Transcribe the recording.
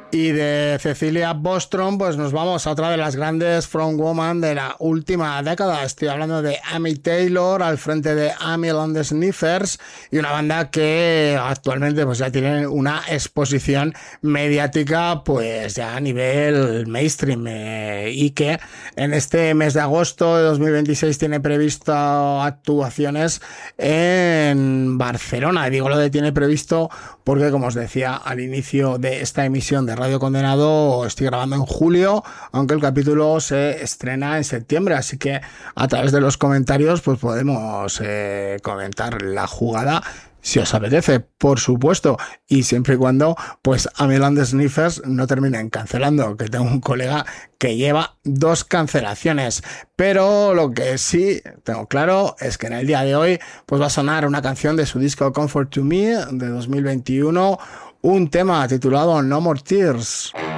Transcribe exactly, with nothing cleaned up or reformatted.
Y de Cecilia Bostrom, pues nos vamos a otra de las grandes frontwoman de la última década. Estoy hablando de Amy Taylor al frente de Amy and the Sniffers, y una banda que actualmente pues ya tiene una exposición mediática pues ya a nivel mainstream, eh, y que en este mes de agosto de dos mil veintiséis tiene previsto actuaciones en Barcelona. Y digo lo de tiene previsto porque, como os decía al inicio de esta emisión de Radio Condenado, estoy grabando en julio, aunque el capítulo se estrena en septiembre, así que a través de los comentarios pues podemos eh, comentar la jugada si os apetece, por supuesto, y siempre y cuando pues Amy and the Sniffers no terminen cancelando, que tengo un colega que lleva dos cancelaciones. Pero lo que sí tengo claro es que en el día de hoy pues va a sonar una canción de su disco Comfort to Me de dos mil veintiuno, un tema titulado No More Tears.